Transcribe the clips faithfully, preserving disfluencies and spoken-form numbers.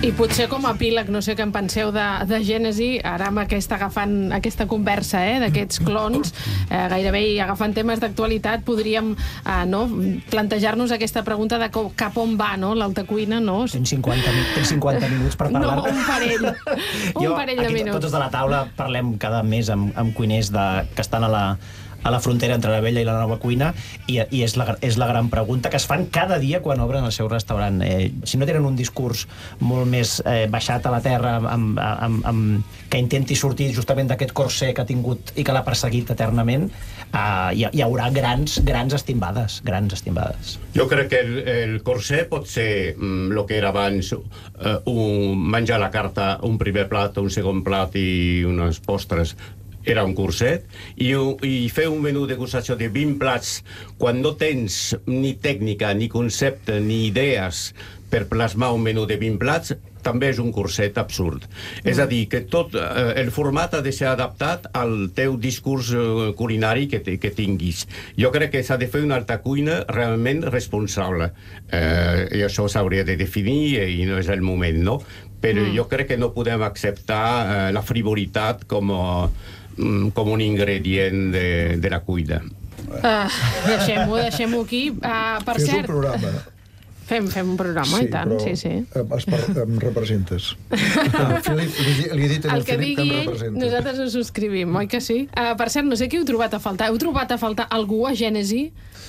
I potser com a epíleg, no sé què en penseu de, de Gènesi, ara amb aquesta, agafant aquesta conversa eh, d'aquests clons, eh, gairebé i agafant temes d'actualitat, podríem eh, no, plantejar-nos aquesta pregunta de com, cap on va no, l'alta cuina. No? Tens cinquanta, tens cinquanta minuts per parlar. No, un parell. Un jo, parell de aquí, minuts. Totes de la taula parlem cada mes amb, amb cuiners de, que estan a la, a la frontera entre la vella i la nova cuina, i, i és, la, és la gran pregunta que es fan cada dia quan obren el seu restaurant. Eh, si no tenen un discurs molt més eh, baixat a la terra, amb, amb, amb, que intenti sortir justament d'aquest corser que ha tingut i que l'ha perseguit eternament, eh, hi, hi haurà grans, grans estimbades, grans estimbades. Jo crec que el, el corser pot ser el mm, que era abans, uh, un, menjar a la carta, un primer plat, un segon plat i unes postres. Era un curset, i, i fer un menú de degustació de vint plats quan no tens ni tècnica, ni concepte, ni idees per plasmar un menú de vint plats, també és un curset absurd. Mm. És a dir, que tot eh, el format ha de ser adaptat al teu discurs eh, culinari que, te, que tinguis. Jo crec que s'ha de fer una alta cuina realment responsable. Eh, I això s'hauria de definir i no és el moment, no? Però mm. jo crec que no podem acceptar eh, la frivolitat com a com un ingredient de, de la cuina. Uh, deixem-ho, deixem-ho aquí. Uh, per Fes cert... un programa. Fem, fem un programa, sí, i tant, però sí, sí. Es par em representes. Filip, li, li he dit al el que Filip que em digui ell, nosaltres ho subscrivim, oi que sí? Uh, per cert, no sé qui heu trobat a faltar. Heu trobat a faltar algú a Gènesi?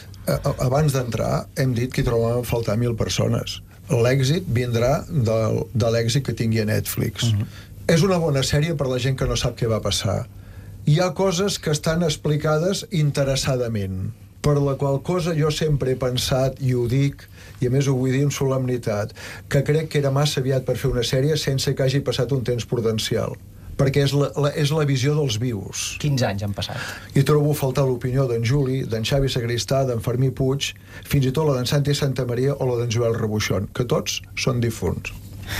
Abans d'entrar, hem dit que hi trobàvem a faltar mil persones. L'èxit vindrà de, de l'èxit que tingui a Netflix. Uh -huh. És una bona sèrie per la gent que no sap què va passar. Hi ha coses que estan explicades interessadament, per la qual cosa jo sempre he pensat, i ho dic, i a més ho vull dir amb solemnitat, que crec que era massa aviat per fer una sèrie sense que hagi passat un temps prudencial, perquè és la, la, és la visió dels vius. quinze anys han passat. I trobo a faltar l'opinió d'en Juli, d'en Xavi Sagristà, d'en Fermí Puig, fins i tot la d'en Santi Santamaria o la d'en Joel Rebuixón, que tots són difunts.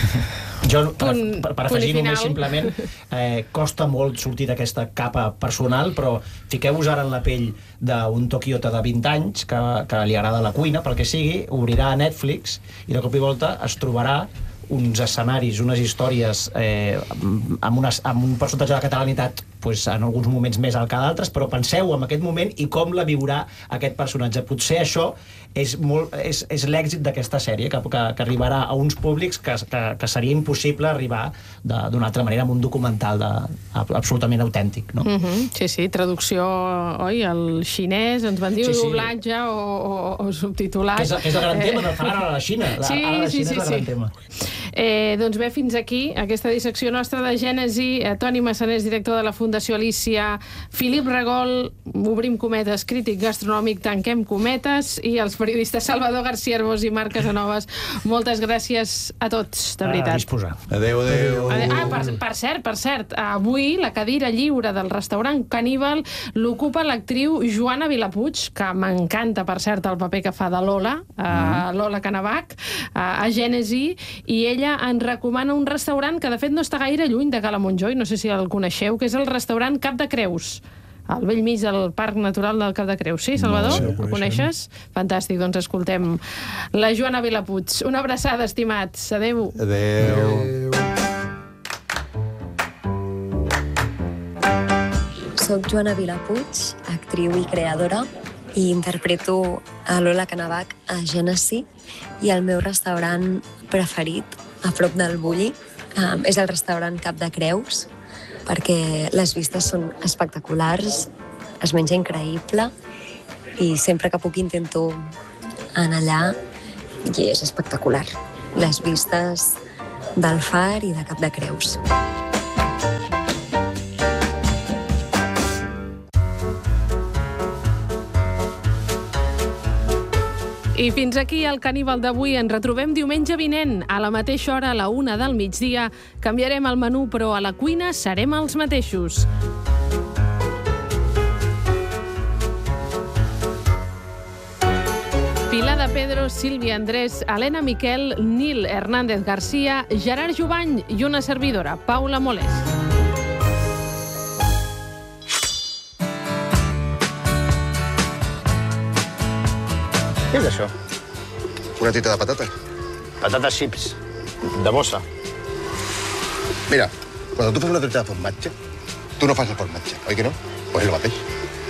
Jo, per, punt, per, per afegir només simplement, eh, costa molt sortir d'aquesta capa personal, però fiqueu-vos ara en la pell d'un toquiota de vint anys que, que li agrada la cuina, pel que sigui, obrirà a Netflix i de cop i volta es trobarà uns escenaris, unes històries eh, amb, unes, amb un percentatge de catalanitat pues, en alguns moments més alt que d'altres, però penseu en aquest moment i com la viurà aquest personatge. Potser això és, molt, és, és l'èxit d'aquesta sèrie, que, que, que arribarà a uns públics que, que, que seria impossible arribar d'una altra manera amb un documental de, absolutament autèntic. No? Uh -huh. Sí, sí, traducció, oi, al xinès, ens van dir sí, sí. doblatge o, o, o subtitulat. Que és, que és el gran eh... tema, no? Fan ara a la Xina. La, sí, ara la Xina sí, sí, és el gran sí. tema. Eh, doncs bé, fins aquí aquesta dissecció nostra de Gènesi. Eh, Toni Massanés, director de la Fundació Alícia, Filip Regol, obrim cometes, crític gastronòmic, tanquem cometes, i els periodistes Salvador García Arbós i Marc Casanovas. Moltes gràcies a tots, de veritat. A disposar. Adéu, adéu. Ah, per, per cert, per cert, avui la cadira lliure del restaurant Caníbal l'ocupa l'actriu Joana Vilapuig, que m'encanta, per cert, el paper que fa de Lola, uh, Lola Canavac, uh, a Gènesi, i ella ens recomana un restaurant que, de fet, no està gaire lluny de Cala Montjoi, no sé si el coneixeu, que és el restaurant Cap de Creus, al vell mig del Parc Natural del Cap de Creus. Sí, Salvador? No, sí, el coneixes? Fantàstic, doncs escoltem la Joana Vilapuig. Una abraçada, estimats. Adéu. Adéu. Adéu. Soc Joana Vilapuig, actriu i creadora, i interpreto a Lola Canavac a Gènesi, i el meu restaurant preferit, a prop del Bulli, um, és el restaurant Cap de Creus, perquè les vistes són espectaculars, es menja increïble, i sempre que puc intento anar allà, i és espectacular. Les vistes del far i de Cap de Creus. I fins aquí el Caníbal d'avui. Ens retrobem diumenge vinent, a la mateixa hora, a la una del migdia. Canviarem el menú, però a la cuina serem els mateixos. Pilar de Pedro, Sílvia Andrés, Helena Miquel, Nil Hernández García, Gerard Jubany i una servidora, Paula Molés. Què és això? Una tita de patata. Patates xips, de bossa. Mira, cuando tú fas una truita de formatge, tu no fas el formatge, oi que no? Pues és el mateix.